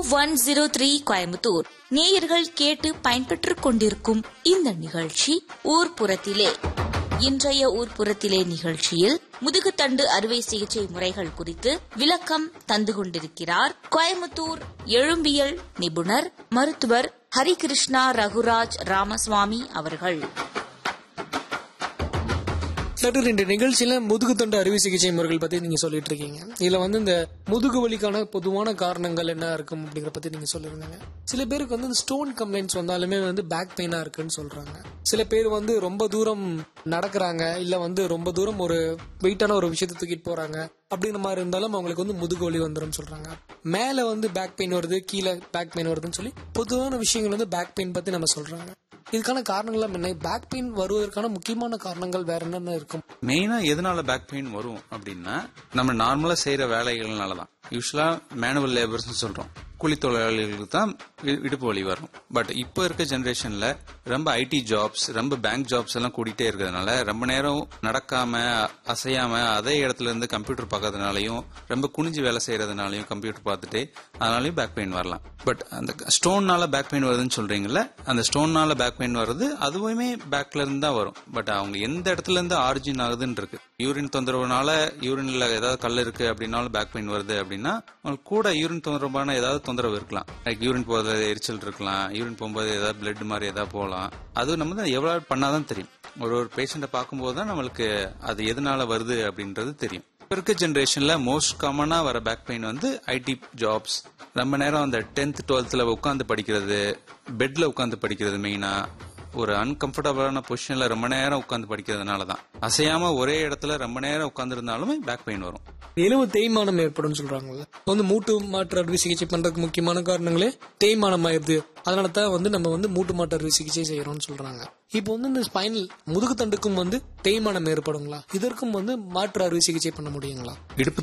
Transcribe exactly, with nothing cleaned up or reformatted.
One zero three Coimbatore நேயர்கள் கேட்டு பயன்பெற்றுக் கொண்டிருக்கும் இந்த நிகழ்ச்சி ஊர்ப்புறத்திலே. இன்றைய ஊர்ப்புறத்திலே நிகழ்ச்சியில் முதுகுத்தண்டு அறுவை சிகிச்சை முறைகள் குறித்து விளக்கம் தந்து கொண்டிருக்கிறார் கோயம்புத்தூர் எழும்பியல் நிபுணர் மருத்துவர் ஹரிகிருஷ்ணா ரகுராஜ் ராமசுவாமி அவர்கள். டாக்டர், இந்த நிகழ்ச்சியில முதுகுத்தண்டு அறுவை சிகிச்சை முறைகள் பத்தி நீங்க சொல்லிட்டு இருக்கீங்க. இதுல வந்து இந்த முதுகு வலிக்கான பொதுவான காரணங்கள் என்ன இருக்கும் அப்படிங்கிற பத்தி நீங்க சொல்லிருந்தீங்க. சில பேருக்கு வந்து ஸ்டோன் கம்ப்ளைண்ட்ஸ் வந்தாலுமே வந்து பேக் பெயினா இருக்குன்னு சொல்றாங்க. சில பேர் வந்து ரொம்ப தூரம் நடக்கிறாங்க, இல்ல வந்து ரொம்ப தூரம் ஒரு வெயிட்டான ஒரு விஷயத்தை தூக்கிட்டு போறாங்க அப்படிங்கிற மாதிரி இருந்தாலும் அவங்களுக்கு வந்து முதுகு வலி வந்துடும் சொல்றாங்க. மேல வந்து பேக் பெயின் வருது, கீழே பேக் பெயின் வருதுன்னு சொல்லி பொதுவான விஷயங்கள் வந்து பேக் பெயின் பத்தி நம்ம சொல்றாங்க. இதுக்கான காரணங்கள் என்ன? பேக் பெயின் வருவதற்கான முக்கியமான காரணங்கள் வேற என்னென்ன இருக்கும்? மெயினா எதனால பேக் பெயின் வரும் அப்படின்னா, நம்ம நார்மலா செய்யற வேலைகள்னாலதான். யூஸ்வலா மேனுவல் லேபர்ஸ் சொல்றோம், கூலி தொழிலாளிகளுக்கு தான் இடுப்பு வலி வரும். பட் இப்ப இருக்க ஜெனரேஷன்ல ரொம்ப ஐடி ஜாப்ஸ், ரொம்ப பேங்க் ஜாப்ஸ் எல்லாம் கூடிட்டே இருக்கிறதுனால ரொம்ப நேரம் நடக்காம அசையாம அதே இடத்துல இருந்து கம்ப்யூட்டர் பார்க்கறதுனாலையும் ரொம்ப குனிஞ்சு வேலை செய்யறதுனாலையும் கம்ப்யூட்டர் பார்த்துட்டு அதனாலயும் பேக் பெயின் வரலாம். பட் அந்த ஸ்டோன்னால பேக் பெயின் வருதுன்னு சொல்றீங்கல்ல, அந்த ஸ்டோன்னால பேக் பெயின் வருது அதுவுமே பேக்ல இருந்து தான் வரும். பட் அவங்க எந்த இடத்துல இருந்து ஆரிஜின் ஆகுதுன்னு இருக்கு. யூரின் தொந்தரவுனால யூரின்ல ஏதாவது கல் இருக்கு அப்படின்னாலும் பேக் பெயின் வருது அப்படின்னா, உங்களுக்கு கூட யூரின் தொந்தரவான ஏதாவது தொந்தரவு இருக்கலாம். லைக் யூரின் போகிறது எரிச்சல் இருக்கலாம், யூரின் போகும்போது ஏதாவது பிளட் மாதிரி ஏதாவது போகலாம். அது நம்ம தான் எவ்வளவு பண்ணாதான் தெரியும். ஒரு ஒரு பேஷண்ட்டை பார்க்கும்போது தான் நம்மளுக்கு அது எதனால வருது அப்படின்றது தெரியும். இப்ப இருக்க ஜெனரேஷன்ல மோஸ்ட் காமனா வர பேக் பெயின் வந்து ஐடி ஜாப்ஸ், ரொம்ப நேரம் அந்த டென்த் டுவெல்த்ல உட்காந்து படிக்கிறது, பெட்ல உட்காந்து படிக்கிறது, மெயினா ஒரு அன்கம்ஃபர்டபுளான பொசிஷன்ல ரொம்ப நேரம் உட்காந்து படிக்கிறதுனாலதான். அசையாம ஒரே இடத்துல ரொம்ப நேரம் உட்கார்ந்து இருந்தாலுமே பேக் பெயின் வரும். எலும்பு தேய்மானம் ஏற்படும் சொல்றாங்கல்ல, வந்து மூட்டு மாற்று அறுவை சிகிச்சை பண்றதுக்கு முக்கியமான காரணங்களே தேய்மானம் ஆயிருது. அதனால தான் வந்து நம்ம வந்து மூட்டு மாற்று அறுவை சிகிச்சை செய்யறோம்னு சொல்றாங்க. இப்போ வந்து இந்த ஸ்பைனல் முதுகு தண்டுக்கும் வந்து தேய்மானம் ஏற்படுங்களா? இதற்கும் வந்து மாற்று அறுவை சிகிச்சை பண்ண முடியுங்களா? இடுப்பு